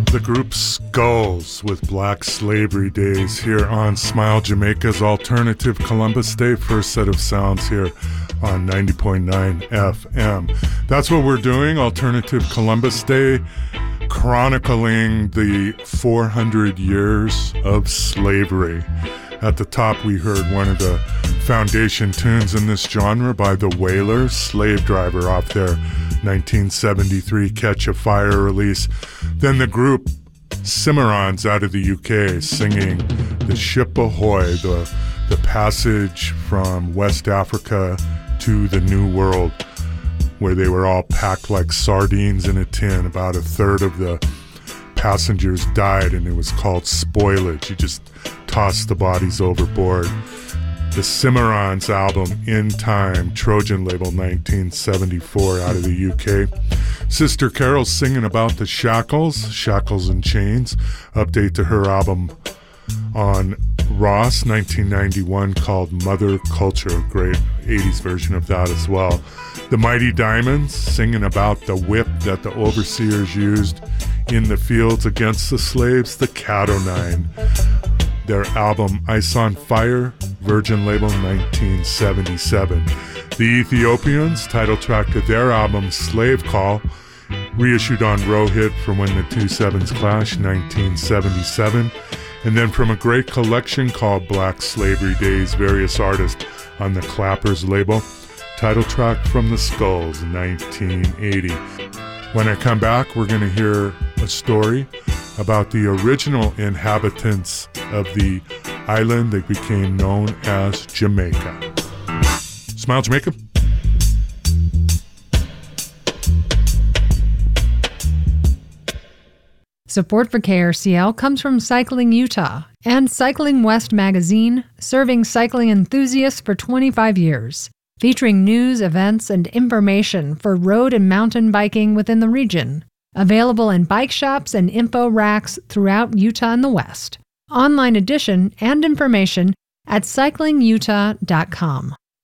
The group Skulls with Black Slavery Days here on Smile Jamaica's Alternative Columbus Day. First set of sounds here on 90.9 FM. That's what we're doing, Alternative Columbus Day, chronicling the 400 years of slavery. At the top, we heard one of the foundation tunes in this genre by the Wailers, Slave Driver, off their 1973 Catch a Fire release. Then the group Cimarrons out of the UK singing The Ship Ahoy, the passage from West Africa to the New World, where they were all packed like sardines in a tin. About a third of the passengers died, and it was called spoilage. You just tossed the bodies overboard. The Cimarrons album, In Time, Trojan label, 1974, out of the UK. Sister Carol's singing about the Shackles and Chains, update to her album on Ross, 1991, called Mother Culture. Great 80s version of that as well. The Mighty Diamonds, singing about the whip that the overseers used in the fields against the slaves, the Cat O' Their album Ice on Fire, Virgin label, 1977. The Ethiopians, title track to their album Slave Call, reissued on Rohit from When the Two Sevens Clash, 1977. And then from a great collection called Black Slavery Days, various artists on the Clappers label, title track from the Skulls, 1980. When I come back, we're going to hear a story about the original inhabitants of the island that became known as Jamaica. Smile Jamaica. Support for KRCL comes from Cycling Utah and Cycling West magazine, serving cycling enthusiasts for 25 years, featuring news, events, and information for road and mountain biking within the region. Available in bike shops and info racks throughout Utah and the West. Online edition and information at cyclingutah.com.